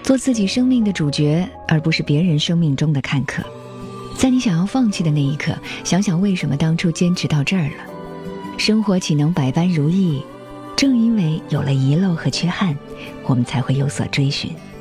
做自己生命的主角，而不是别人生命中的看客。在你想要放弃的那一刻，想想为什么当初坚持到这儿了。生活岂能百般如意？正因为有了遗漏和缺憾，我们才会有所追寻。